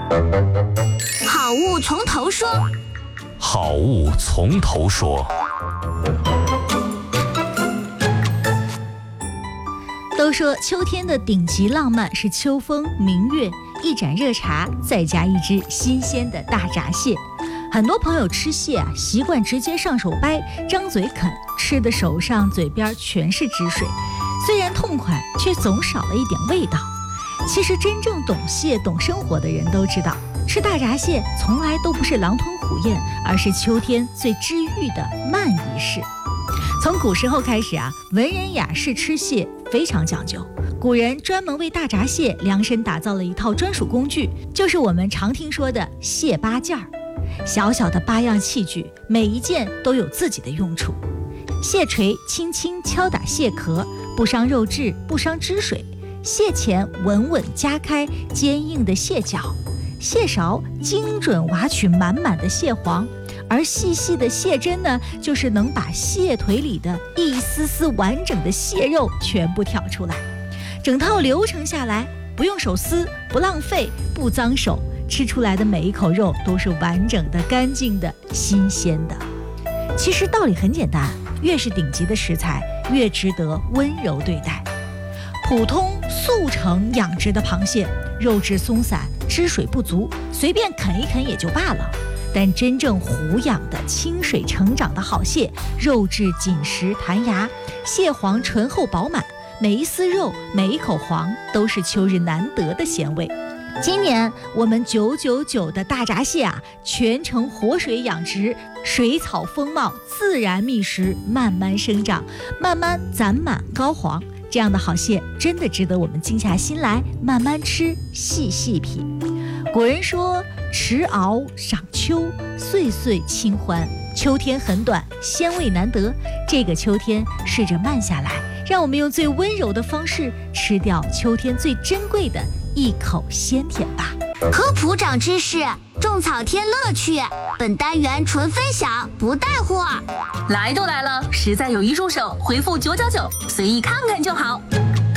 好物从头说。 好物从头说。 都说秋天的顶级浪漫是秋风明月，一盏热茶，再加一只新鲜的大闸蟹。很多朋友吃蟹习惯直接上手掰，张嘴啃，吃的手上嘴边全是汁水，虽然痛快，却总少了一点味道。其实真正懂蟹懂生活的人都知道，吃大闸蟹从来都不是狼吞虎咽，而是秋天最治愈的慢仪式。从古时候开始文人雅士吃蟹非常讲究，古人专门为大闸蟹量身打造了一套专属工具，就是我们常听说的蟹八件儿。小小的8样器具，每一件都有自己的用处。蟹锤轻轻敲打蟹壳，不伤肉质，不伤汁水；蟹钳稳稳夹开坚硬的蟹脚；蟹勺精准挖取满满的蟹黄。而细细的蟹针呢，就是能把蟹腿里的一丝丝完整的蟹肉全部挑出来。整套流程下来，不用手撕，不浪费，不脏手，吃出来的每一口肉都是完整的、干净的、新鲜的。其实道理很简单，越是顶级的食材，越值得温柔对待。普通速成养殖的螃蟹，肉质松散，汁水不足，随便啃一啃也就罢了。但真正虎养的清水成长的好蟹，肉质紧实弹牙，蟹黄醇厚饱满，每一丝肉每一口黄都是秋日难得的鲜味。今年我们999的大闸蟹全程活水养殖，水草丰茂，自然觅食，慢慢生长，慢慢攒满膏黄。这样的好蟹真的值得我们静下心来慢慢吃，细细品。古人说，迟熬赏秋，岁岁清欢。秋天很短，鲜味难得，这个秋天试着慢下来，让我们用最温柔的方式吃掉秋天最珍贵的一口鲜甜吧。 科普长知识，种草添乐趣。本单元纯分享，不带货。 来都来了，实在有一入手，回复999，随意看看就好。